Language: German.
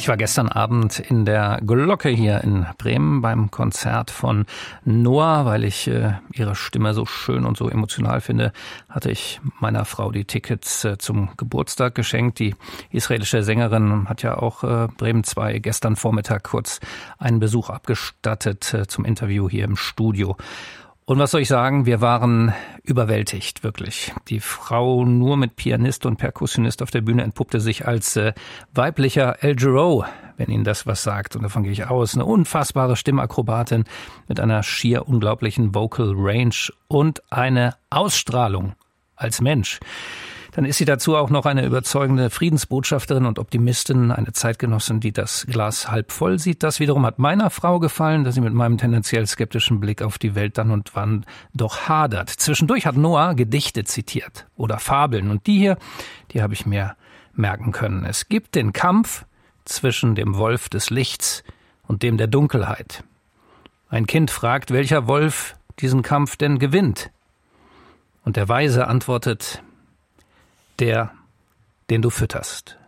Ich war gestern Abend in der Glocke hier in Bremen beim Konzert von Noah, weil ich ihre Stimme so schön und so emotional finde, hatte ich meiner Frau die Tickets zum Geburtstag geschenkt. Die israelische Sängerin hat ja auch Bremen 2 gestern Vormittag kurz einen Besuch abgestattet zum Interview hier im Studio. Und was soll ich sagen, wir waren überwältigt, wirklich. Die Frau nur mit Pianist und Perkussionist auf der Bühne entpuppte sich als weiblicher El Giro, wenn Ihnen das was sagt. Und davon gehe ich aus. Eine unfassbare Stimmakrobatin mit einer schier unglaublichen Vocal Range und eine Ausstrahlung als Mensch. Dann ist sie dazu auch noch eine überzeugende Friedensbotschafterin und Optimistin, eine Zeitgenossin, die das Glas halb voll sieht. Das wiederum hat meiner Frau gefallen, dass sie mit meinem tendenziell skeptischen Blick auf die Welt dann und wann doch hadert. Zwischendurch hat Noah Gedichte zitiert oder Fabeln und die habe ich mir merken können. Es gibt den Kampf zwischen dem Wolf des Lichts und dem der Dunkelheit. Ein Kind fragt, welcher Wolf diesen Kampf denn gewinnt. Und der Weise antwortet: Der, den du fütterst.